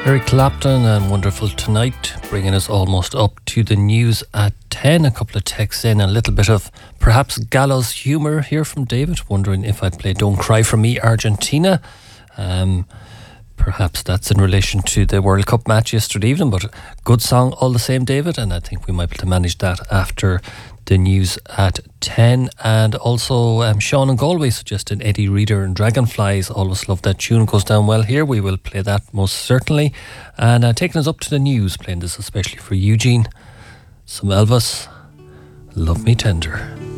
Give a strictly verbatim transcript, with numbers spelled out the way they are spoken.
Eric Clapton and Wonderful Tonight, bringing us almost up to the news at ten. A couple of texts in, a little bit of perhaps gallows humour here from David, wondering if I'd play Don't Cry For Me, Argentina. Um, perhaps that's in relation to the World Cup match yesterday evening, but good song all the same, David, and I think we might be able to manage that after the news at ten. And also um, Sean in Galway suggested Eddie Reader and Dragonflies. Always love that tune, goes down well here. We will play that most certainly. And uh, taking us up to the news, playing this especially for Eugene, some Elvis, Love Me Tender.